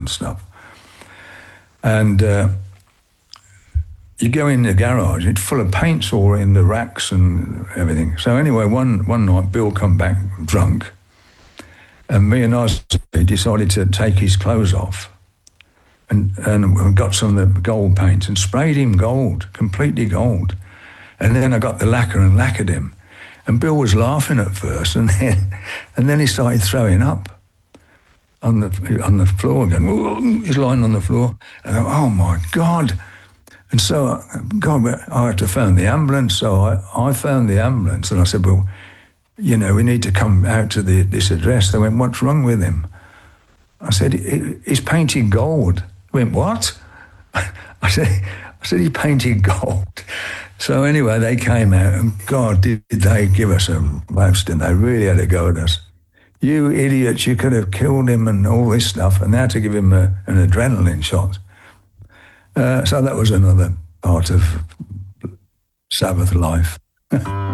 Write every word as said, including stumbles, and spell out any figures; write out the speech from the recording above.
stuff. And uh, you go in the garage, it's full of paints all in the racks and everything. So anyway, one, one night, Bill come back drunk, and me and Ozzy decided to take his clothes off and, and got some of the gold paint and sprayed him gold, completely gold. And then I got the lacquer and lacquered him. And Bill was laughing at first, and then and then he started throwing up on the on the floor again. He's lying on the floor. And I go, oh my God. And so, God, I had to phone the ambulance. So I, I phoned the ambulance, and I said, well, you know, we need to come out to the, this address. They went, what's wrong with him? I said, he's painted gold. They went, what? I said, I said, he painted gold. So anyway, they came out, and God, did they give us a roasting. They really had a go at us. You idiots, you could have killed him and all this stuff, and now to give him a, an adrenaline shot. Uh, so that was another part of Sabbath life.